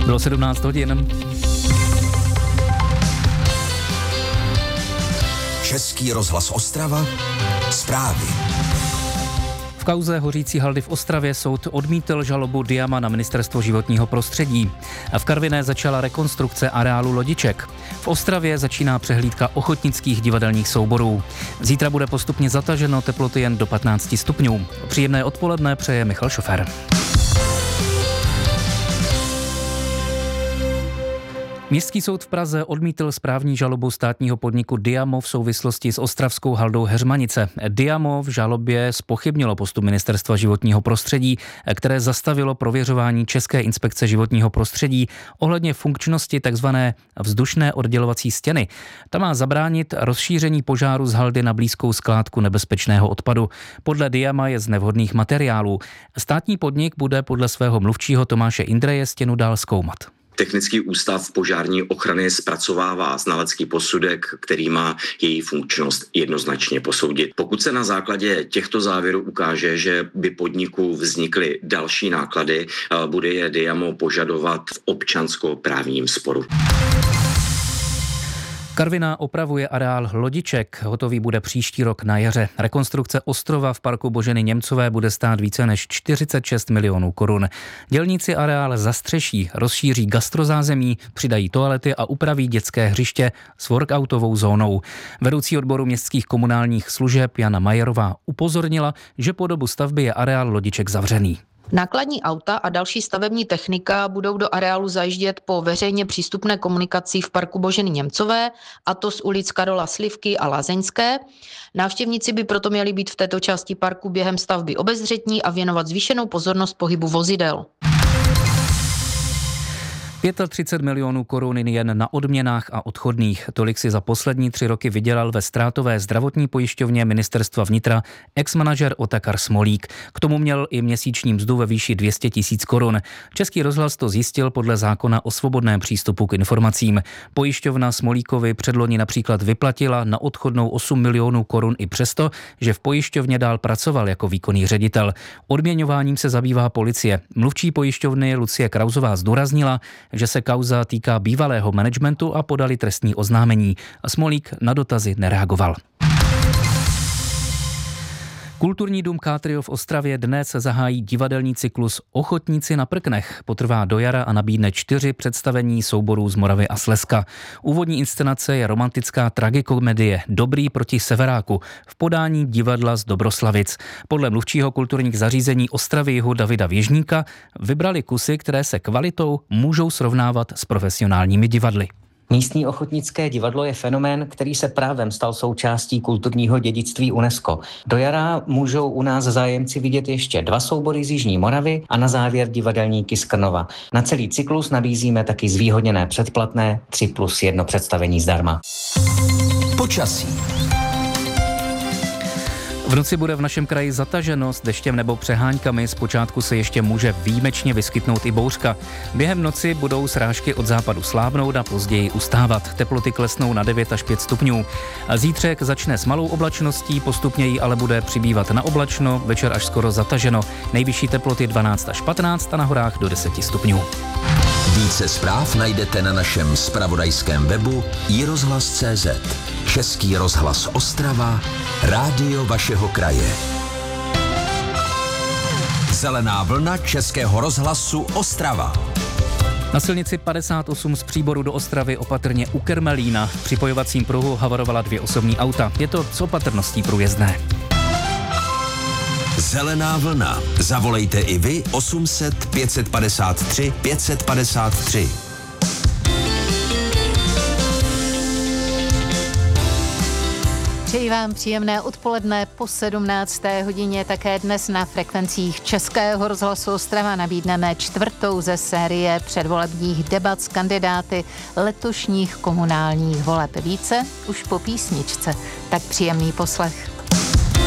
Bylo 17 hodin. Český rozhlas Ostrava, zprávy. V kauze hořící haldy v Ostravě soud odmítl žalobu Diama na Ministerstvo životního prostředí. V Karviné začala rekonstrukce areálu lodiček. V Ostravě začíná přehlídka ochotnických divadelních souborů. Zítra bude postupně zataženo, teploty jen do 15 stupňů. Příjemné odpoledne přeje Michal Šofer. Městský soud v Praze odmítl správní žalobu státního podniku Diamo v souvislosti s ostravskou haldou Heřmanice. Diamo v žalobě zpochybnilo postup Ministerstva životního prostředí, které zastavilo prověřování České inspekce životního prostředí ohledně funkčnosti tzv. Vzdušné oddělovací stěny. Ta má zabránit rozšíření požáru z haldy na blízkou skládku nebezpečného odpadu. Podle Diama je z nevhodných materiálů. Státní podnik bude podle svého mluvčího Tomáše Indreje stěnu dál zkoumat. Technický ústav požární ochrany zpracovává znalecký posudek, který má její funkčnost jednoznačně posoudit. Pokud se na základě těchto závěrů ukáže, že by podniku vznikly další náklady, bude je Diamo požadovat v občanskoprávním sporu. Karviná opravuje areál lodiček, hotový bude příští rok na jaře. Rekonstrukce ostrova v parku Boženy Němcové bude stát více než 46 milionů korun. Dělníci areál zastřeší, rozšíří gastrozázemí, přidají toalety a upraví dětské hřiště s workoutovou zónou. Vedoucí odboru městských komunálních služeb Jana Majerová upozornila, že po dobu stavby je areál lodiček zavřený. Nákladní auta a další stavební technika budou do areálu zajíždět po veřejně přístupné komunikaci v parku Boženy Němcové, a to z ulic Karola Slivky a Lázeňské. Návštěvníci by proto měli být v této části parku během stavby obezřetní a věnovat zvýšenou pozornost pohybu vozidel. 35 milionů korun jen na odměnách a odchodných. Tolik si za poslední 3 roky vydělal ve ztrátové zdravotní pojišťovně Ministerstva vnitra ex-manažer Otakar Smolík. K tomu měl i měsíční mzdu ve výši 200 000 korun. Český rozhlas to zjistil podle zákona o svobodném přístupu k informacím. Pojišťovna Smolíkovi předloni například vyplatila na odchodnou 8 milionů korun i přesto, že v pojišťovně dál pracoval jako výkonný ředitel. Odměňováním se zabývá policie. Mluvčí pojišťovny Lucie Krausová zdůraznila, že se kauza týká bývalého managementu a podali trestní oznámení. Smolík na dotazy nereagoval. Kulturní dům Kátrio v Ostravě dnes zahájí divadelní cyklus Ochotníci na prknech. Potrvá do jara a nabídne 4 představení souborů z Moravy a Slezska. Úvodní inscenace je romantická tragikomedie Dobrý proti Severáku v podání divadla z Dobroslavic. Podle mluvčího kulturních zařízení Ostravy jihu Davida Věžníka vybrali kusy, které se kvalitou můžou srovnávat s profesionálními divadly. Místní ochotnické divadlo je fenomén, který se právem stal součástí kulturního dědictví UNESCO. Do jara můžou u nás zájemci vidět ještě 2 soubory z Jižní Moravy a na závěr divadelníky z Krnova. Na celý cyklus nabízíme taky zvýhodněné předplatné 3+1 představení zdarma. Počasí. V noci bude v našem kraji zataženo s deštěm nebo přeháňkami, zpočátku se ještě může výjimečně vyskytnout i bouřka. Během noci budou srážky od západu slábnout a později ustávat. Teploty klesnou na 9 až 5 stupňů. Zítřek začne s malou oblačností, postupně jí ale bude přibývat na oblačno, večer až skoro zataženo. Nejvyšší teploty 12 až 15 a na horách do 10 stupňů. Více zpráv najdete na našem zpravodajském webu iRozhlas.cz. Český rozhlas Ostrava, rádio vašeho kraje. Zelená vlna Českého rozhlasu Ostrava. Na silnici 58 z Příboru do Ostravy opatrně u Kermelína v připojovacím pruhu havarovala 2 osobní auta. Je to s opatrností průjezdné. Zelená vlna. Zavolejte i vy 800 553 553. Přeji vám příjemné odpoledne po 17. hodině. Také dnes na frekvencích Českého rozhlasu Ostrava nabídneme 4. ze série předvolebních debat s kandidáty letošních komunálních voleb. Více už po písničce. Tak příjemný poslech.